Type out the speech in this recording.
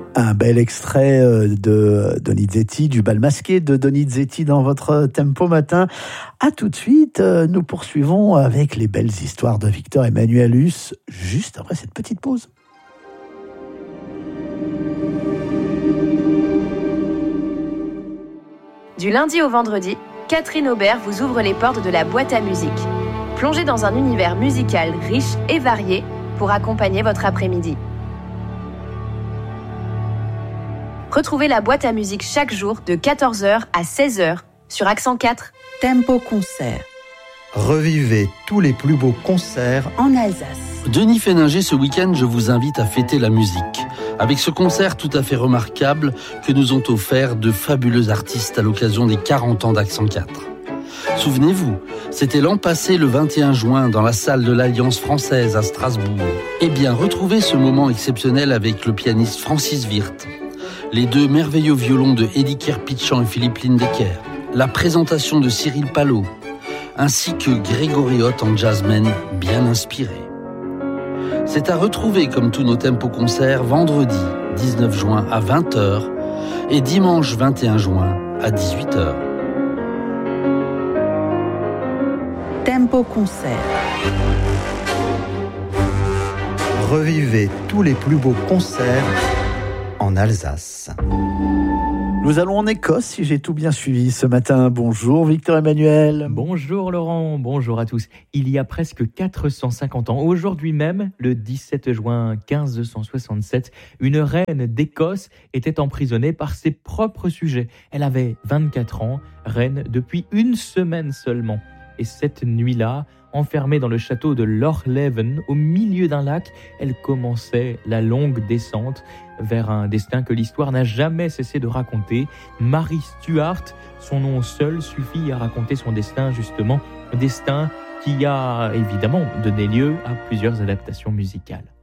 Un bel extrait de Donizetti, du bal masqué de Donizetti dans votre Tempo Matin. À tout de suite, nous poursuivons avec les belles histoires de Victor Emmanuel Huss, juste après cette petite pause. Du lundi au vendredi, Catherine Aubert vous ouvre les portes de la boîte à musique. Plongez dans un univers musical riche et varié pour accompagner votre après-midi. Retrouvez la boîte à musique chaque jour de 14h à 16h sur Accent 4. Tempo Concert. Revivez tous les plus beaux concerts en Alsace. Denis Féninger, ce week-end, je vous invite à fêter la musique. Avec ce concert tout à fait remarquable que nous ont offert de fabuleux artistes à l'occasion des 40 ans d'Accent 4. Souvenez-vous, c'était l'an passé le 21 juin dans la salle de l'Alliance française à Strasbourg. Eh bien, retrouvez ce moment exceptionnel avec le pianiste Francis Wirth, les deux merveilleux violons de Eddie Kerpitchan et Philippe Lindecker, la présentation de Cyril Palot, ainsi que Grégory Hoth en jazzman bien inspiré. C'est à retrouver comme tous nos tempos concerts vendredi 19 juin à 20h et dimanche 21 juin à 18h. Tempo Concert. Revivez tous les plus beaux concerts en Alsace. Nous allons en Écosse, si j'ai tout bien suivi ce matin. Bonjour Victor Emmanuel. Bonjour Laurent, bonjour à tous. Il y a presque 450 ans, aujourd'hui même, le 17 juin 1567, une reine d'Écosse était emprisonnée par ses propres sujets. Elle avait 24 ans, reine depuis une semaine seulement. Et cette nuit-là, enfermée dans le château de Lochleven, au milieu d'un lac, elle commençait la longue descente vers un destin que l'histoire n'a jamais cessé de raconter. Mary Stuart, son nom seul suffit à raconter son destin, justement, un destin qui a évidemment donné lieu à plusieurs adaptations musicales.